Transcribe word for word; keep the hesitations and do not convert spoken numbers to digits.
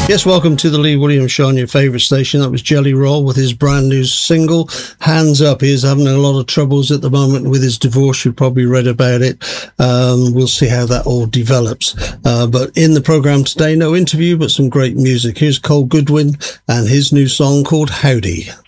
Yes, welcome to the Lee Williams Show on your favourite station. That was Jelly Roll with his brand new single, Hands Up. He's having a lot of troubles at the moment with his divorce. You've probably read about it. Um, we'll see how that all develops. Uh, but in the programme today, no interview, but some great music. Here's Cole Goodwin and his new song called Howdy.